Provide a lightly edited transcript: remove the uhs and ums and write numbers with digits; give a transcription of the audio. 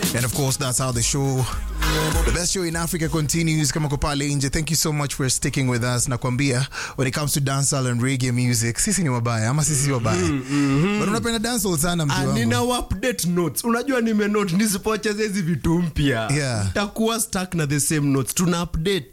And of course, that's how the best show in Africa continues. Kama Kopale Inje, thank you so much for sticking with us. Nakwambia, when it comes to dancehall and reggae music, sisi ni wabaya, ama sisi wabaya. But unapenda dancehall sana mtu wangu. Nina update notes. Unajua nimenote nisipocheza hizi vitu mpya. Yeah. Takuwa stuck na the same notes. Tuna update.